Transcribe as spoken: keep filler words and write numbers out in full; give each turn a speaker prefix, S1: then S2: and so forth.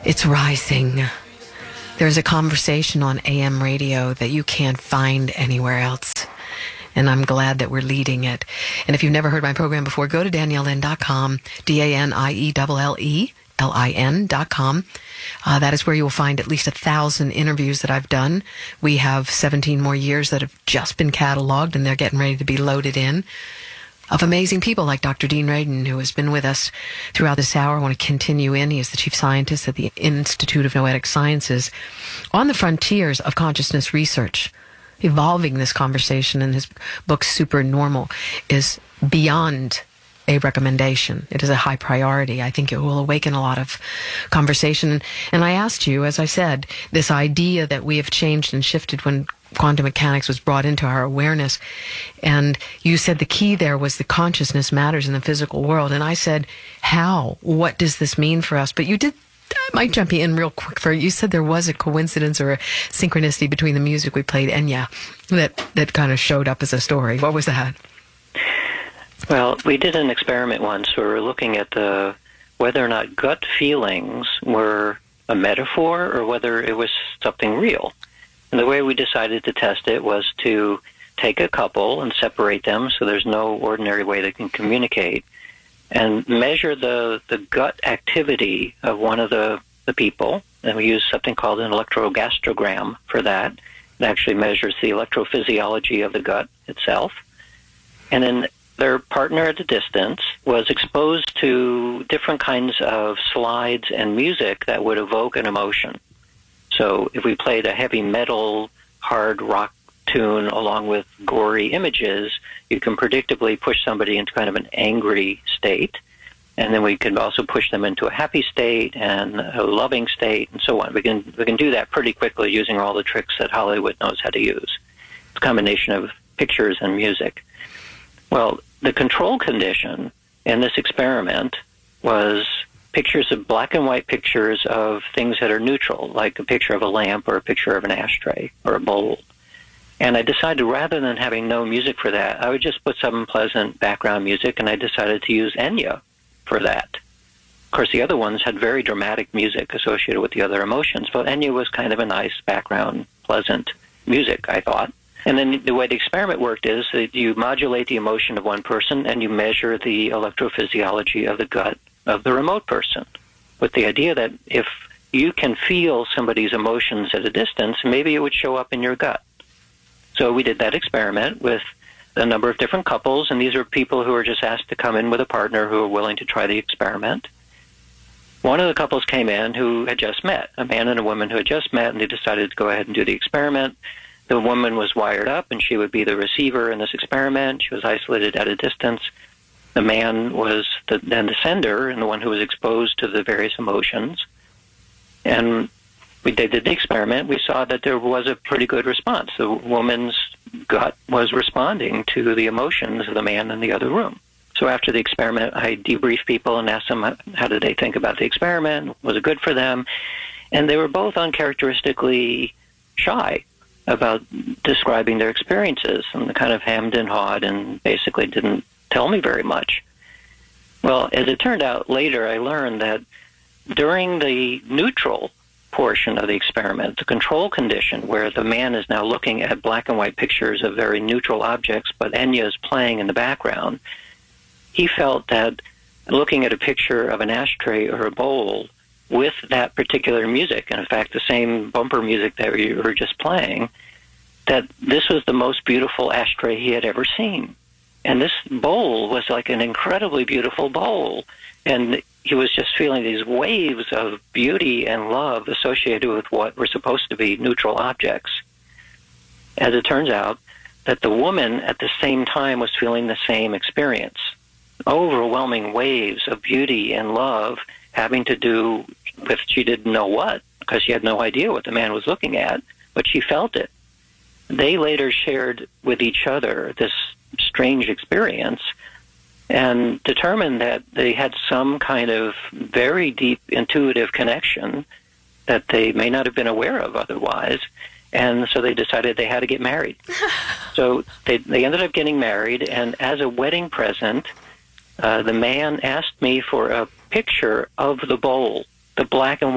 S1: It's rising. There's a conversation on A M radio that you can't find anywhere else. And I'm glad that we're leading it. And if you've never heard my program before, go to danielle lin dot com, D A N I E L L E, L I N dot com. Uh, that is where you will find at least a thousand interviews that I've done. We have seventeen more years that have just been cataloged, and they're getting ready to be loaded in, of amazing people like Doctor Dean Radin, who has been with us throughout this hour. I want to continue in. He is the chief scientist at the Institute of Noetic Sciences, on the frontiers of consciousness research. Evolving this conversation in his book, Super Normal, is beyond a recommendation. It is a high priority. I think it will awaken a lot of conversation. And I asked you, as I said, this idea that we have changed and shifted when quantum mechanics was brought into our awareness. And you said the key there was the consciousness matters in the physical world. And I said, how? What does this mean for us? But you did, I might jump in real quick for, you said there was a coincidence or a synchronicity between the music we played and yeah, that, that kind of showed up as a story. What was that?
S2: Well, we did an experiment once where we were looking at the whether or not gut feelings were a metaphor or whether it was something real. And the way we decided to test it was to take a couple and separate them so there's no ordinary way they can communicate, and measure the, the gut activity of one of the, the people. And we use something called an electrogastrogram for that. It actually measures the electrophysiology of the gut itself. And then their partner at a distance was exposed to different kinds of slides and music that would evoke an emotion. So if we played a heavy metal, hard rock tune along with gory images, you can predictably push somebody into kind of an angry state. And then we can also push them into a happy state and a loving state and so on. We can, we can do that pretty quickly using all the tricks that Hollywood knows how to use. It's a combination of pictures and music. Well, the control condition in this experiment was pictures of black and white pictures of things that are neutral, like a picture of a lamp or a picture of an ashtray or a bowl. And I decided rather than having no music for that, I would just put some pleasant background music, and I decided to use Enya for that. Of course, the other ones had very dramatic music associated with the other emotions, but Enya was kind of a nice background, pleasant music, I thought. And then the way the experiment worked is that you modulate the emotion of one person and you measure the electrophysiology of the gut of the remote person, with the idea that if you can feel somebody's emotions at a distance, maybe it would show up in your gut. So we did that experiment with a number of different couples, and these are people who were just asked to come in with a partner who were willing to try the experiment. One of the couples came in who had just met, a man and a woman who had just met, and they decided to go ahead and do the experiment. The woman was wired up, and she would be the receiver in this experiment. She was isolated at a distance. The man was the, then the sender and the one who was exposed to the various emotions. And we did the experiment. We saw that there was a pretty good response. The woman's gut was responding to the emotions of the man in the other room. So after the experiment, I debriefed people and asked them how did they think about the experiment, was it good for them? And they were both uncharacteristically shy about describing their experiences, and kind of hemmed and hawed and basically didn't tell me very much. Well, as it turned out later, I learned that during the neutral portion of the experiment, the control condition, where the man is now looking at black and white pictures of very neutral objects, but Enya is playing in the background, he felt that looking at a picture of an ashtray or a bowl with that particular music, and in fact the same bumper music that we were just playing, that this was the most beautiful ashtray he had ever seen. And this bowl was like an incredibly beautiful bowl. And he was just feeling these waves of beauty and love associated with what were supposed to be neutral objects. As it turns out, that the woman at the same time was feeling the same experience. Overwhelming waves of beauty and love having to do with she didn't know what, because she had no idea what the man was looking at, but she felt it. They later shared with each other this strange experience and determined that they had some kind of very deep intuitive connection that they may not have been aware of otherwise. And so they decided they had to get married. So they, they ended up getting married, and as a wedding present, uh, the man asked me for a picture of the bowl, the black and